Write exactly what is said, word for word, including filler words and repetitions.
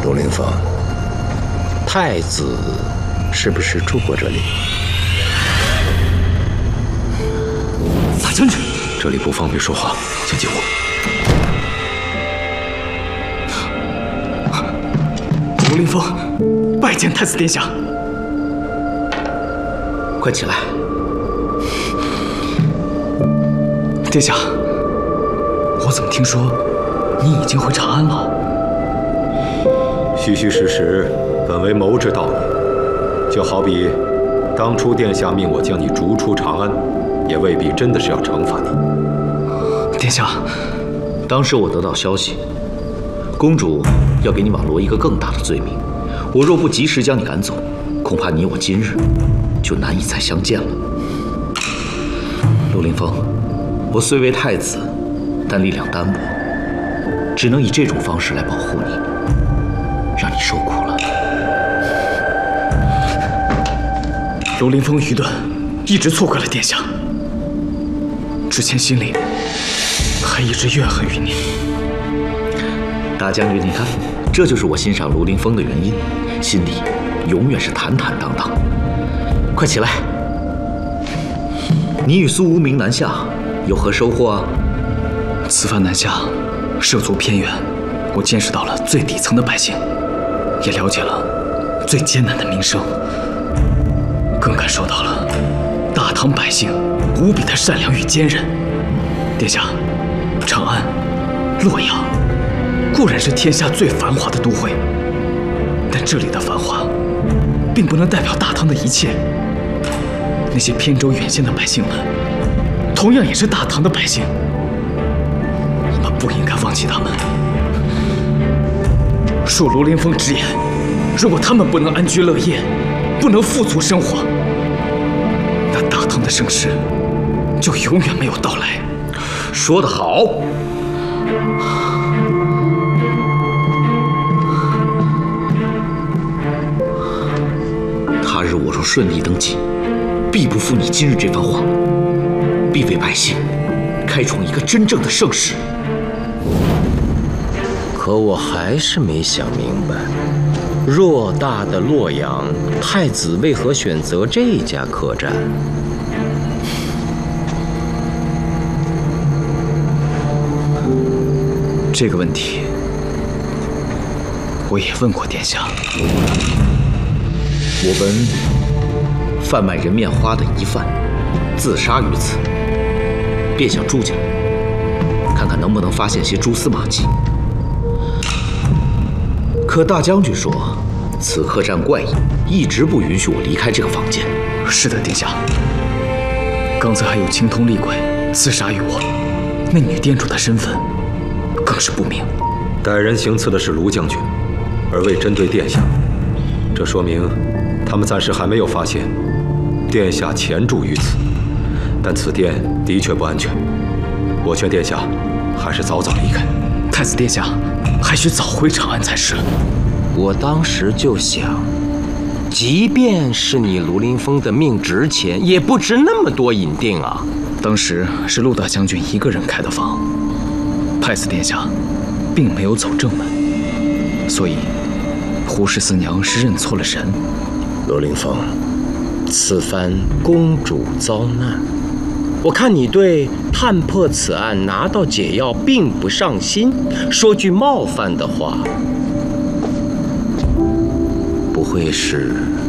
陆凌风，太子是不是住过这里？ 大将军， 这里不方便说话，请进屋。 陆凌风，拜见太子殿下。 快起来！ 殿下，我怎么听说你已经回长安了？ 虚虚实实，本为谋之道也。就好比当初殿下命我将你逐出长安，也未必真的是要惩罚你。 殿下， 当时我得到消息，公主要给你网罗一个更大的罪名，我若不及时将你赶走，恐怕你我今日就难以再相见了。陆凌风，我虽为太子，但力量单薄，只能以这种方式来保护你，让你受苦了。 陆凌风愚钝，一直错怪了殿下，之前心里还一直怨恨于你。 大将军，你看，这就是我欣赏陆凌风的原因，心里永远是坦坦荡荡。快起来！你与苏无名南下，有何收获啊？ 此番南下，涉足偏远，我见识到了最底层的百姓，也了解了最艰难的民生，更感受到了大唐百姓无比的善良与坚韧。殿下，长安、洛阳固然是天下最繁华的都会，但这里的繁华并不能代表大唐的一切。那些偏州远县的百姓们，同样也是大唐的百姓，我们不应该忘记他们。恕卢凌风直言，如果他们不能安居乐业，不能富足生活，那大唐的盛世就永远没有到来。 说得好。他日我若顺利登基，必不负你今日这番话，必为百姓开创一个真正的盛世。 可我还是没想明白，偌大的洛阳，太子为何选择这家客栈？ 这个问题，我也问过殿下。 我闻贩卖人面花的疑犯自杀于此，便想住进来，看看能不能发现些蛛丝马迹。可大将军说，此客栈怪异，一直不允许我离开这个房间。 是的，殿下。刚才还有青铜厉鬼刺杀于我，那女店主的身份更是不明。 歹人行刺的是卢将军，而未针对殿下，这说明他们暂时还没有发现殿下潜住于此。但此殿的确不安全，我劝殿下还是早早离开。 太子殿下还需早回长安才是。 我当时就想，即便是你卢凌风的命值钱，也不值那么多银锭啊。 当时是陆大将军一个人开的房，太子殿下并没有走正门，所以胡氏四娘是认错了人。 陆凌风，此番公主遭难，我看你对探破此案、拿到解药并不上心。说句冒犯的话，不会是